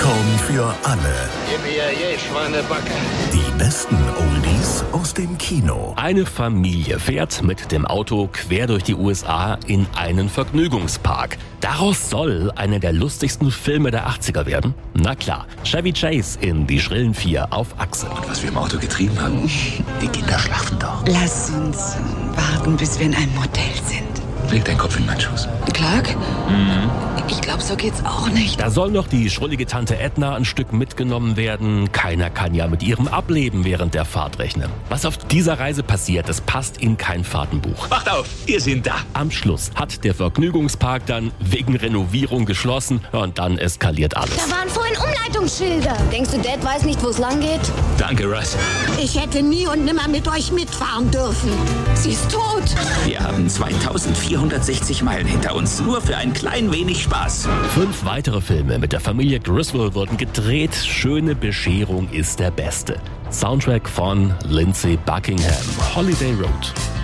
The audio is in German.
Popcorn für alle. Gib mir je Schweinebacke. Die besten Oldies aus dem Kino. Eine Familie fährt mit dem Auto quer durch die USA in einen Vergnügungspark. Daraus soll einer der lustigsten Filme der 80er werden? Na klar, Chevy Chase in Die schrillen 4 auf Achse. Und was wir im Auto getrieben haben, die Kinder schlafen doch. Lass uns warten, bis wir in einem Hotel sind. Leg deinen Kopf in meinen Schoß. Clark? Ich glaube, so geht's auch nicht. Da soll noch die schrullige Tante Edna ein Stück mitgenommen werden. Keiner kann ja mit ihrem Ableben während der Fahrt rechnen. Was auf dieser Reise passiert, das passt in kein Fahrtenbuch. Wacht auf, wir sind da. Am Schluss hat der Vergnügungspark dann wegen Renovierung geschlossen und dann eskaliert alles. Da waren vorhin Umleitungsschilder. Denkst du, Dad weiß nicht, wo es lang geht? Danke, Russ. Ich hätte nie und nimmer mit euch mitfahren dürfen. Sie ist tot. Wir haben 2460 Meilen hinter uns, nur für ein klein wenig Spaß. 5 weitere Filme mit der Familie Griswold wurden gedreht. Schöne Bescherung ist der beste. Soundtrack von Lindsey Buckingham, Holiday Road.